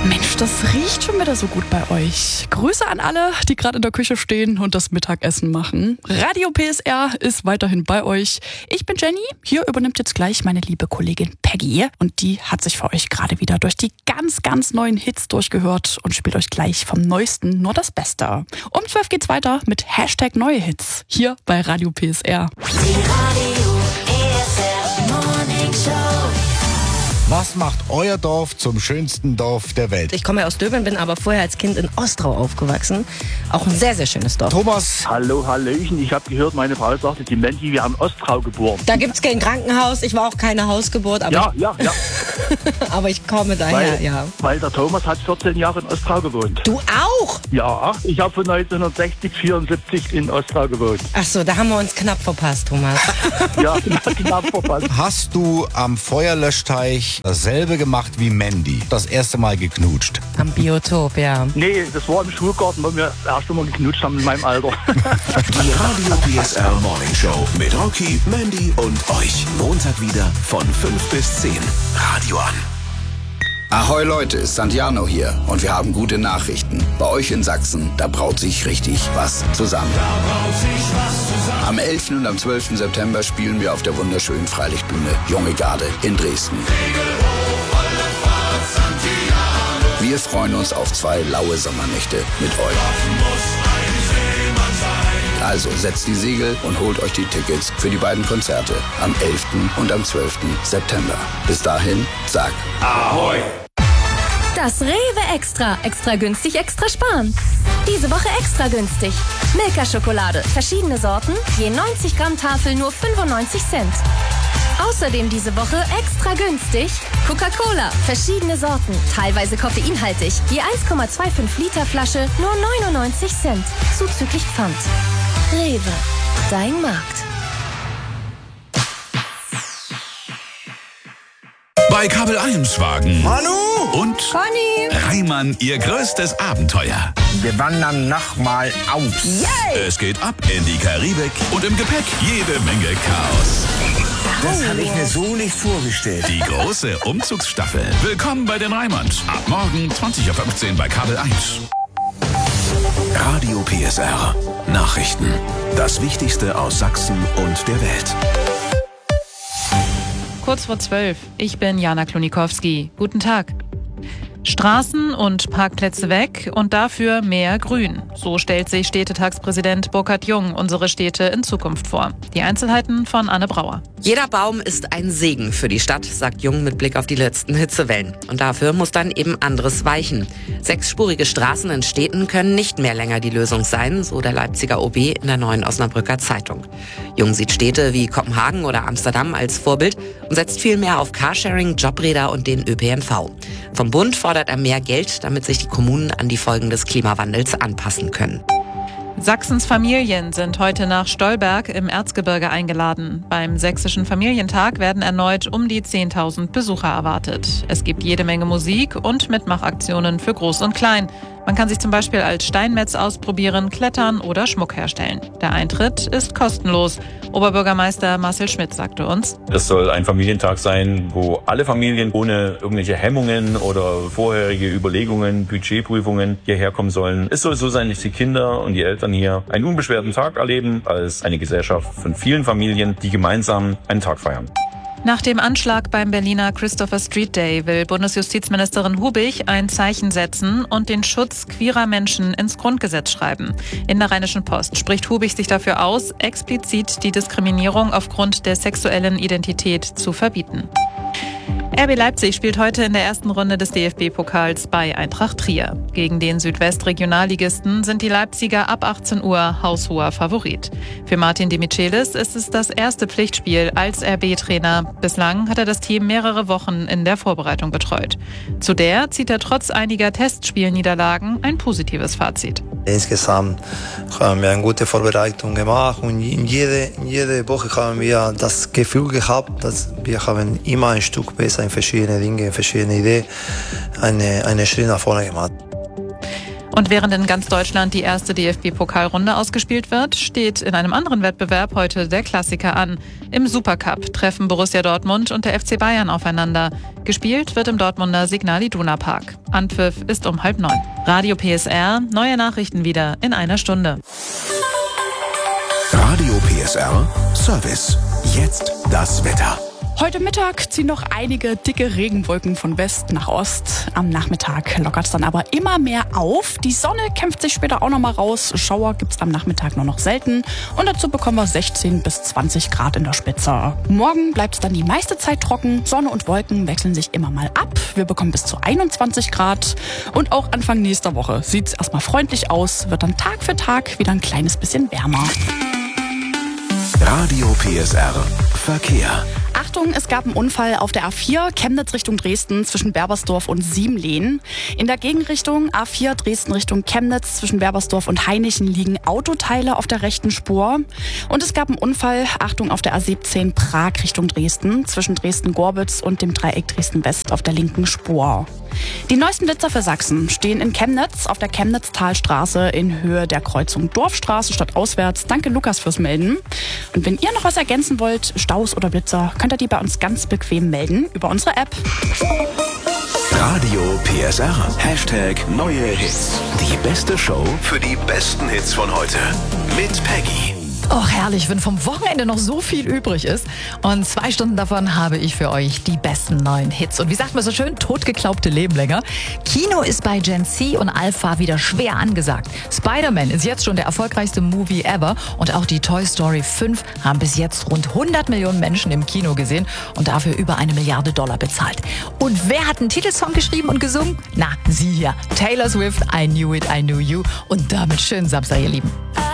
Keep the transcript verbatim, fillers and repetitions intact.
Mensch, das riecht schon wieder so gut bei euch. Grüße an alle, die gerade in der Küche stehen und das Mittagessen machen. Radio P S R ist weiterhin bei euch. Ich bin Jenny. Hier übernimmt jetzt gleich meine liebe Kollegin Peggy. Und die hat sich für euch gerade wieder durch die ganz, ganz neuen Hits durchgehört und spielt euch gleich vom Neuesten nur das Beste. Um zwölf geht's weiter mit Hashtag Neue Hits. Hier bei Radio P S R. Die Radio P S R Morning Show. Was macht euer Dorf zum schönsten Dorf der Welt? Ich komme aus Döbeln, bin aber vorher als Kind in Ostrau aufgewachsen. Auch ein sehr, sehr schönes Dorf. Thomas. Hallo, Hallöchen. Ich habe gehört, meine Frau sagte, die Menti, wir haben Ostrau geboren. Da gibt es kein Krankenhaus. Ich war auch keine Hausgeburt. Aber Ja, ich, ja, ja. aber ich komme daher, Weil, ja. weil der Thomas hat vierzehn Jahre in Ostrau gewohnt. Du auch? Ja, ich habe von neunzehnhundertsechzig, vierundsiebzig in Ostrau gewohnt. Ach so, da haben wir uns knapp verpasst, Thomas. Ja, knapp verpasst. Hast du am Feuerlöschteich dasselbe gemacht wie Mandy? Das erste Mal geknutscht? Am Biotop, ja. Nee, das war im Schulgarten, wo wir das erste Mal geknutscht haben in meinem Alter. Die Radio P S R Morning Show mit Rocky, Mandy und euch. Montag wieder von fünf bis zehn. Radio an. Ahoi Leute, ist Santiano hier und wir haben gute Nachrichten. Bei euch in Sachsen, da braut sich richtig was zusammen. Am elften und am zwölften September spielen wir auf der wunderschönen Freilichtbühne Junge Garde in Dresden. Wir freuen uns auf zwei laue Sommernächte mit euch. Also setzt die Segel und holt euch die Tickets für die beiden Konzerte am elften und am zwölften September. Bis dahin, sag Ahoi! Das Rewe Extra. Extra günstig, extra sparen. Diese Woche extra günstig. Milka-Schokolade. Verschiedene Sorten. Je neunzig Gramm Tafel nur fünfundneunzig Cent. Außerdem diese Woche extra günstig. Coca-Cola. Verschiedene Sorten. Teilweise koffeinhaltig. Je eins Komma fünfundzwanzig Liter Flasche nur neunundneunzig Cent. Zuzüglich Pfand. Rewe. Dein Markt. Bei Kabel eins Wagen Manu! und Conny. Reimann ihr größtes Abenteuer. Wir wandern nochmal aus. Yay! Es geht ab in die Karibik und im Gepäck jede Menge Chaos. Das habe ich mir so nicht vorgestellt. Die große Umzugsstaffel. Willkommen bei den Reimanns. Ab morgen zwanzig Uhr fünfzehn bei Kabel eins. Radio P S R. Nachrichten. Das Wichtigste aus Sachsen und der Welt. Kurz vor zwölf. Ich bin Jana Klonikowski. Guten Tag. Straßen und Parkplätze weg und dafür mehr Grün. So stellt sich Städtetagspräsident Burkhard Jung unsere Städte in Zukunft vor. Die Einzelheiten von Anne Brauer. Jeder Baum ist ein Segen für die Stadt, sagt Jung mit Blick auf die letzten Hitzewellen. Und dafür muss dann eben anderes weichen. Sechsspurige Straßen in Städten können nicht mehr länger die Lösung sein, so der Leipziger O B in der Neuen Osnabrücker Zeitung. Jung sieht Städte wie Kopenhagen oder Amsterdam als Vorbild und setzt viel mehr auf Carsharing, Jobräder und den Ö P N V. Vom Bund fordert er mehr Geld, damit sich die Kommunen an die Folgen des Klimawandels anpassen können. Sachsens Familien sind heute nach Stolberg im Erzgebirge eingeladen. Beim Sächsischen Familientag werden erneut um die zehntausend Besucher erwartet. Es gibt jede Menge Musik und Mitmachaktionen für Groß und Klein. Man kann sich zum Beispiel als Steinmetz ausprobieren, klettern oder Schmuck herstellen. Der Eintritt ist kostenlos. Oberbürgermeister Marcel Schmidt sagte uns: Es soll ein Familientag sein, wo alle Familien ohne irgendwelche Hemmungen oder vorherige Überlegungen, Budgetprüfungen hierher kommen sollen. Es soll so sein, dass die Kinder und die Eltern hier einen unbeschwerten Tag erleben, als eine Gesellschaft von vielen Familien, die gemeinsam einen Tag feiern. Nach dem Anschlag beim Berliner Christopher Street Day will Bundesjustizministerin Hubig ein Zeichen setzen und den Schutz queerer Menschen ins Grundgesetz schreiben. In der Rheinischen Post spricht Hubig sich dafür aus, explizit die Diskriminierung aufgrund der sexuellen Identität zu verbieten. R B Leipzig spielt heute in der ersten Runde des D F B-Pokals bei Eintracht Trier. Gegen den Südwest-Regionalligisten sind die Leipziger ab achtzehn Uhr haushoher Favorit. Für Martin de Michelis ist es das erste Pflichtspiel als R B-Trainer. Bislang hat er das Team mehrere Wochen in der Vorbereitung betreut. Zu der zieht er trotz einiger Testspielniederlagen ein positives Fazit. Insgesamt haben wir eine gute Vorbereitung gemacht und in jede, in jede Woche haben wir das Gefühl gehabt, dass wir haben immer ein Stück besser in verschiedene Dinge, in verschiedene Ideen, eine, eine Schritt nach vorne gemacht. Und während in ganz Deutschland die erste D F B-Pokalrunde ausgespielt wird, steht in einem anderen Wettbewerb heute der Klassiker an. Im Supercup treffen Borussia Dortmund und der F C Bayern aufeinander. Gespielt wird im Dortmunder Signal Iduna Park. Anpfiff ist um halb neun. Radio P S R, neue Nachrichten wieder in einer Stunde. Radio P S R Service. Jetzt das Wetter. Heute Mittag ziehen noch einige dicke Regenwolken von West nach Ost. Am Nachmittag lockert es dann aber immer mehr auf. Die Sonne kämpft sich später auch noch mal raus. Schauer gibt's am Nachmittag nur noch selten. Und dazu bekommen wir sechzehn bis zwanzig Grad in der Spitze. Morgen bleibt es dann die meiste Zeit trocken. Sonne und Wolken wechseln sich immer mal ab. Wir bekommen bis zu einundzwanzig Grad. Und auch Anfang nächster Woche sieht's erstmal freundlich aus. Wird dann Tag für Tag wieder ein kleines bisschen wärmer. Radio P S R Verkehr. Achtung, es gab einen Unfall auf der A vier, Chemnitz Richtung Dresden zwischen Berbersdorf und Siebenlehn. In der Gegenrichtung A vier Dresden Richtung Chemnitz zwischen Berbersdorf und Hainichen liegen Autoteile auf der rechten Spur. Und es gab einen Unfall, Achtung, auf der A siebzehn Prag Richtung Dresden zwischen Dresden-Gorbitz und dem Dreieck Dresden-West auf der linken Spur. Die neuesten Blitzer für Sachsen stehen in Chemnitz auf der Chemnitz-Talstraße in Höhe der Kreuzung Dorfstraße statt auswärts. Danke Lukas fürs Melden. Und wenn ihr noch was ergänzen wollt, Staus oder Blitzer, könnt ihr die bei uns ganz bequem melden über unsere App. Radio P S R. Hashtag neue Hits. Die beste Show für die besten Hits von heute. Mit Peggy. Och, herrlich, wenn vom Wochenende noch so viel übrig ist. Und zwei Stunden davon habe ich für euch die besten neuen Hits. Und wie sagt man so schön, totgeglaubte leben länger. Kino ist bei Gen Z und Alpha wieder schwer angesagt. Spider-Man ist jetzt schon der erfolgreichste Movie ever. Und auch die Toy Story fünf haben bis jetzt rund hundert Millionen Menschen im Kino gesehen und dafür über eine Milliarde Dollar bezahlt. Und wer hat einen Titelsong geschrieben und gesungen? Na, sie hier. Taylor Swift, I Knew It, I Knew You. Und damit schönen Samstag, ihr Lieben.